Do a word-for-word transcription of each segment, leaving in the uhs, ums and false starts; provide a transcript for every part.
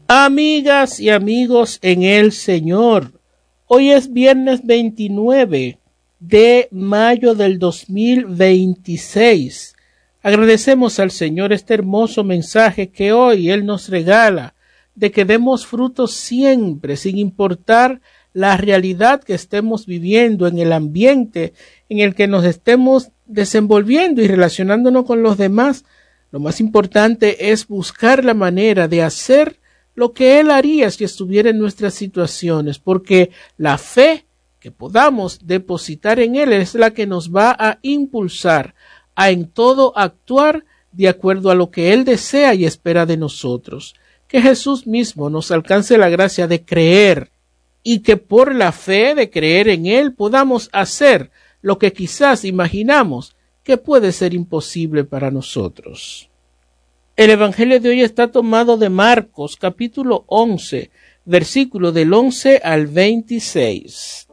Amigas y amigos en el Señor, hoy es viernes veintinueve de mayo del dos mil veintiséis. Agradecemos al Señor este hermoso mensaje que hoy Él nos regala, de que demos frutos siempre, sin importar la realidad que estemos viviendo, en el ambiente en el que nos estemos desenvolviendo y relacionándonos con los demás. Lo más importante es buscar la manera de hacer lo que Él haría si estuviera en nuestras situaciones, porque la fe que podamos depositar en Él es la que nos va a impulsar a en todo actuar de acuerdo a lo que Él desea y espera de nosotros. Que Jesús mismo nos alcance la gracia de creer y que por la fe de creer en Él podamos hacer lo que quizás imaginamos que puede ser imposible para nosotros. El Evangelio de hoy está tomado de Marcos, capítulo once, versículo del once al veintiséis.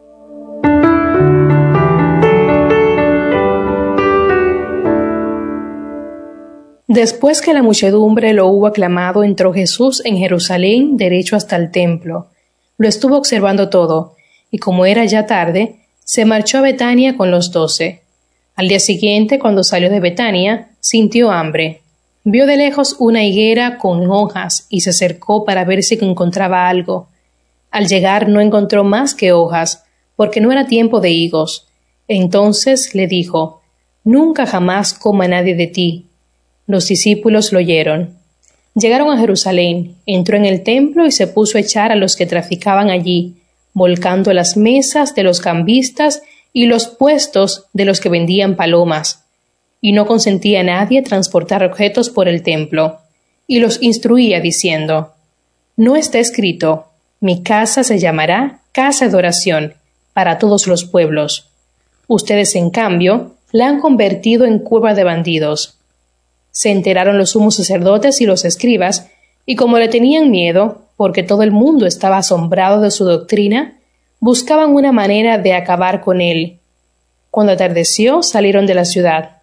Después que la muchedumbre lo hubo aclamado, entró Jesús en Jerusalén derecho hasta el templo. Lo estuvo observando todo, y como era ya tarde, se marchó a Betania con los doce. Al día siguiente, cuando salió de Betania, sintió hambre. Vio de lejos una higuera con hojas y se acercó para ver si encontraba algo. Al llegar no encontró más que hojas, porque no era tiempo de higos. Entonces le dijo: «Nunca jamás coma nadie de ti». Los discípulos lo oyeron. Llegaron a Jerusalén, entró en el templo y se puso a echar a los que traficaban allí, volcando las mesas de los cambistas y los puestos de los que vendían palomas. Y no consentía a nadie transportar objetos por el templo, y los instruía diciendo: «No está escrito, mi casa se llamará casa de oración para todos los pueblos. Ustedes, en cambio, la han convertido en cueva de bandidos». Se enteraron los sumos sacerdotes y los escribas, y como le tenían miedo, porque todo el mundo estaba asombrado de su doctrina, buscaban una manera de acabar con él. Cuando atardeció, salieron de la ciudad.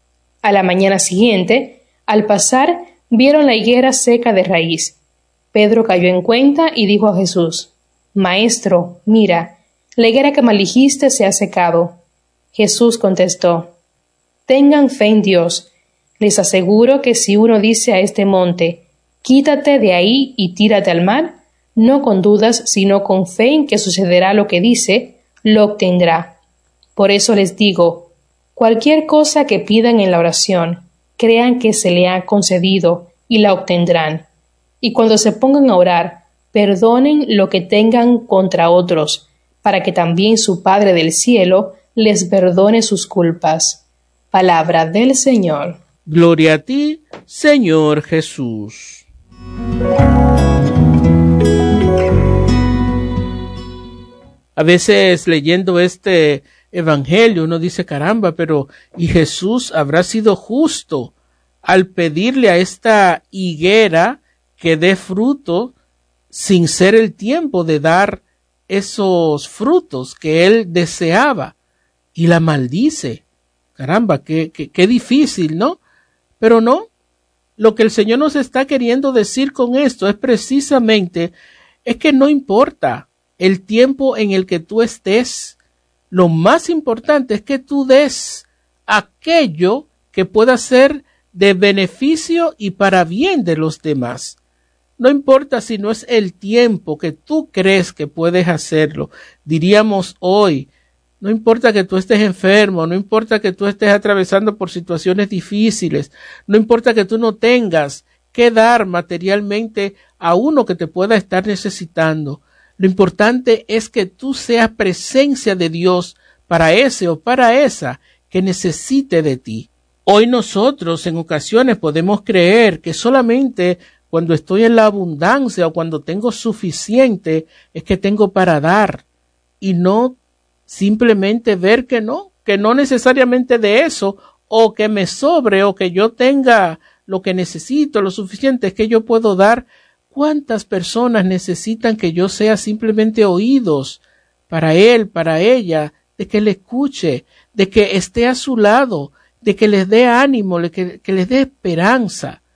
A la mañana siguiente, al pasar, vieron la higuera seca de raíz. Pedro cayó en cuenta y dijo a Jesús: «Maestro, mira, la higuera que maldijiste se ha secado». Jesús contestó: «Tengan fe en Dios. Les aseguro que si uno dice a este monte, quítate de ahí y tírate al mar, no con dudas, sino con fe en que sucederá lo que dice, lo obtendrá. Por eso les digo, cualquier cosa que pidan en la oración, crean que se le ha concedido y la obtendrán. Y cuando se pongan a orar, perdonen lo que tengan contra otros, para que también su Padre del cielo les perdone sus culpas». Palabra del Señor. Gloria a ti, Señor Jesús. A veces leyendo este evangelio uno dice: caramba, pero ¿y Jesús habrá sido justo al pedirle a esta higuera que dé fruto sin ser el tiempo de dar esos frutos que él deseaba? Y la maldice. Caramba, qué, qué, qué difícil, ¿no? Pero no, lo que el Señor nos está queriendo decir con esto es precisamente, es que no importa el tiempo en el que tú estés, lo más importante es que tú des aquello que pueda ser de beneficio y para bien de los demás. No importa si no es el tiempo que tú crees que puedes hacerlo. Diríamos hoy, no importa que tú estés enfermo, no importa que tú estés atravesando por situaciones difíciles, no importa que tú no tengas que dar materialmente a uno que te pueda estar necesitando. Lo importante es que tú seas presencia de Dios para ese o para esa que necesite de ti. Hoy nosotros en ocasiones podemos creer que solamente cuando estoy en la abundancia o cuando tengo suficiente es que tengo para dar, y no simplemente ver que no, que no necesariamente de eso, o que me sobre, o que yo tenga lo que necesito, lo suficiente, es que yo puedo dar. ¿Cuántas personas necesitan que yo sea simplemente oídos para él, para ella, de que le escuche, de que esté a su lado, de que les dé ánimo, de que, que les dé esperanza?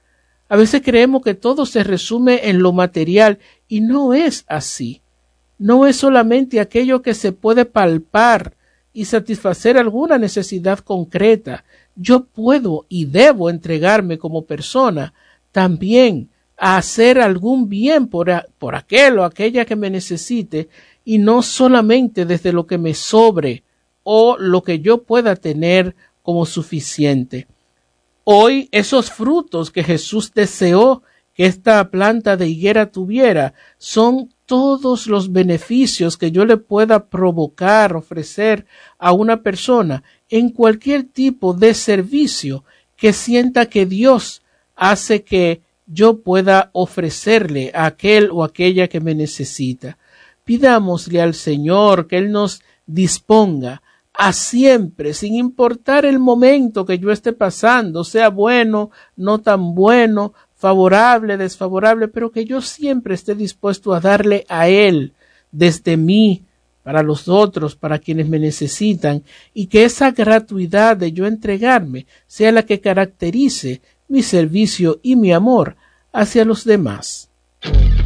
A veces creemos que todo se resume en lo material y no es así. No es solamente aquello que se puede palpar y satisfacer alguna necesidad concreta. Yo puedo y debo entregarme como persona también a hacer algún bien por, a, por aquel o aquella que me necesite, y no solamente desde lo que me sobre o lo que yo pueda tener como suficiente. Hoy esos frutos que Jesús deseó que esta planta de higuera tuviera son todos los beneficios que yo le pueda provocar, ofrecer a una persona en cualquier tipo de servicio que sienta que Dios hace que yo pueda ofrecerle a aquel o aquella que me necesita. Pidámosle al Señor que Él nos disponga a siempre, sin importar el momento que yo esté pasando, sea bueno, no tan bueno, favorable, desfavorable, pero que yo siempre esté dispuesto a darle a Él, desde mí, para los otros, para quienes me necesitan, y que esa gratuidad de yo entregarme sea la que caracterice mi servicio y mi amor hacia los demás.